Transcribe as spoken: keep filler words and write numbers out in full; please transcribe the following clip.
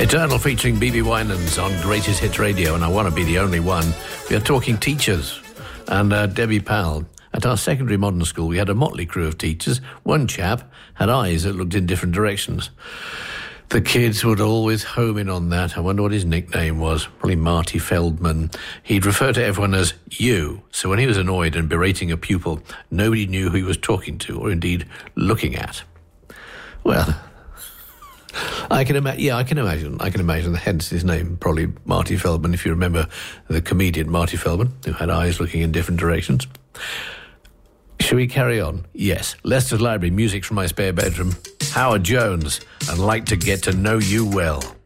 Eternal featuring B B Winans on Greatest Hits Radio, and I want to be the only one. We are talking teachers. And uh, Debbie Powell, at our secondary modern school, we had a motley crew of teachers. One chap had eyes that looked in different directions. The kids would always home in on that. I wonder what his nickname was. Probably Marty Feldman. He'd refer to everyone as you. So when he was annoyed and berating a pupil, nobody knew who he was talking to or indeed looking at. Well, I can imagine. Yeah, I can imagine. I can imagine. Hence his name, probably Marty Feldman. If you remember the comedian Marty Feldman, who had eyes looking in different directions. Shall we carry on? Yes. Leicester's Library, music from my spare bedroom. Howard Jones, and Like to Get to Know You Well.